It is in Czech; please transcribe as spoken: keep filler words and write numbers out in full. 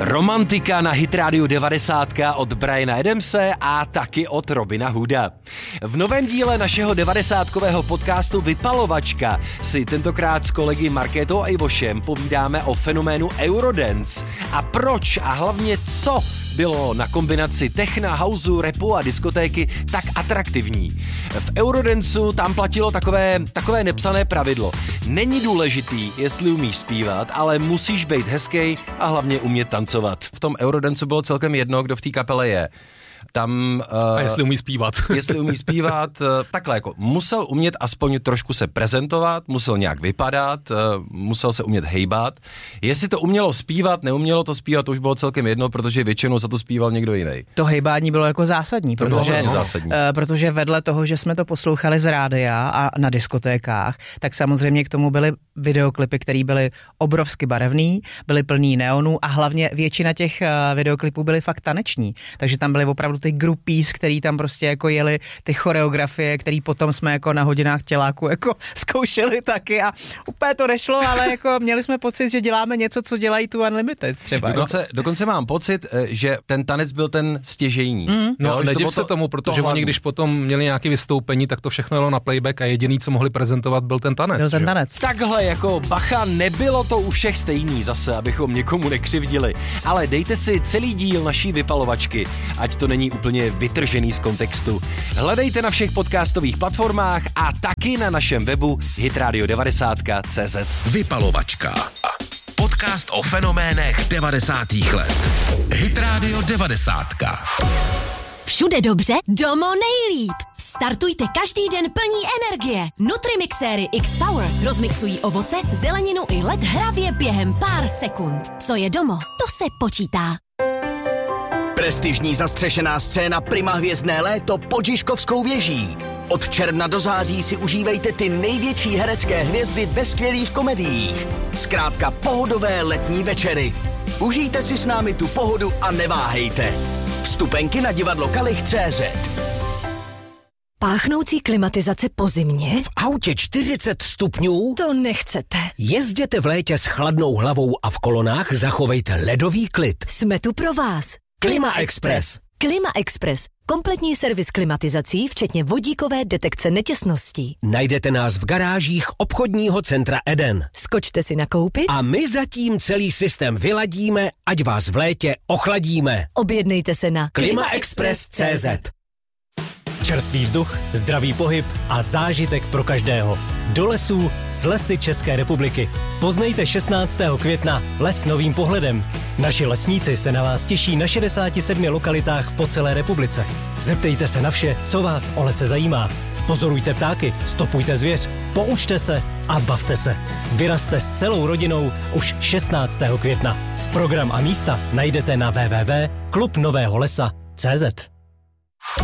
Romantika na Hit Radio devadesát od Briana Adamse a taky od Robina Hooda. V novém díle našeho devadesátkového podcastu Vypalovačka si tentokrát s kolegy Markétou a Ivošem povídáme o fenoménu Eurodance a proč a hlavně co bylo na kombinaci techna, houseu, rapu a diskotéky tak atraktivní. V Eurodanceu tam platilo takové, takové nepsané pravidlo. Není důležitý, jestli umíš zpívat, ale musíš být hezký a hlavně umět tancovat. V tom Eurodanceu bylo celkem jedno, kdo v té kapele je. Tam, uh, a jestli umí zpívat. Jestli umí zpívat, uh, takhle jako musel umět aspoň trošku se prezentovat, musel nějak vypadat, uh, musel se umět hejbat. Jestli to umělo zpívat, neumělo to zpívat, to už bylo celkem jedno, protože většinou za to zpíval někdo jiný. To hejbání bylo jako zásadní, to protože, bylo zásadní. Uh, protože vedle toho, že jsme to poslouchali z rádia a na diskotékách, tak samozřejmě k tomu byly videoklipy, které byly obrovsky barevný, byly plný neonů a hlavně většina těch uh, videoklipů byly fakt taneční, takže tam byly opravdu ty groupies, který tam prostě jako jeli, ty choreografie, který potom jsme jako na hodinách těláku jako zkoušeli taky a úplně to nešlo, ale jako měli jsme pocit, že děláme něco, co dělají tu Unlimited třeba. Dokonce, dokonce mám pocit, že ten tanec byl ten stěžejní. Mm. No, jo, nediv to se to, tomu, protože to oni, když potom měli nějaké vystoupení, tak to všechno jelo na playback a jediný, co mohli prezentovat, byl ten tanec. Byl ten že? tanec. Takhle jako bacha, nebylo to u všech stejný zase, abychom někomu nekřivdili. Ale dejte si celý díl naší Vypalovačky, ať to není úplně vytržený z kontextu. Hledejte na všech podcastových platformách a taky na našem webu hitradio devadesát tečka cé zet. Vypalovačka. Podcast o fenoménech devadesátých let. Hit Radio devadesát. Všude dobře, domo nejlíp. Startujte každý den plní energie. Nutrimixéry X-Power rozmixují ovoce, zeleninu i led hravě během pár sekund. Co je domo, to se počítá. Prestižní zastřešená scéna Prima hvězdné léto pod Žižkovskou věží. Od června do září si užívejte ty největší herecké hvězdy ve skvělých komediích. Zkrátka pohodové letní večery. Užijte si s námi tu pohodu a neváhejte. Vstupenky na divadlo kalich tečka cé zet. Páchnoucí klimatizace po zimě? V autě čtyřicet stupňů? To nechcete. Jezděte v létě s chladnou hlavou a v kolonách zachovejte ledový klid. Jsme tu pro vás. Klima Express. Klima Express. Kompletní servis klimatizací, včetně vodíkové detekce netěsností. Najdete nás v garážích obchodního centra Eden. Skočte si nakoupit a my zatím celý systém vyladíme, ať vás v létě ochladíme. Objednejte se na klima express tečka cé zet. Čerstvý vzduch, zdravý pohyb a zážitek pro každého. Do lesů s Lesy České republiky. Poznejte šestnáctého května les novým pohledem. Naši lesníci se na vás těší na šedesáti sedmi lokalitách po celé republice. Zeptejte se na vše, co vás o lese zajímá. Pozorujte ptáky, stopujte zvěř, poučte se a bavte se. Vyrazte s celou rodinou už šestnáctého května. Program a místa najdete na w w w tečka klub nového lesa tečka cé zet.